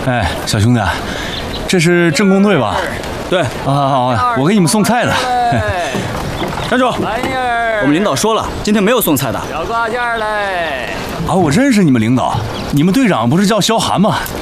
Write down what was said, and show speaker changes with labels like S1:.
S1: 哎，小兄弟，这是政工队吧？
S2: 对
S1: 啊，我给你们送菜的。
S2: 站住！我们领导说了，今天没有送菜的。
S3: 小挂件嘞！
S1: 啊，我认识你们领导，你们队长不是叫萧寒吗？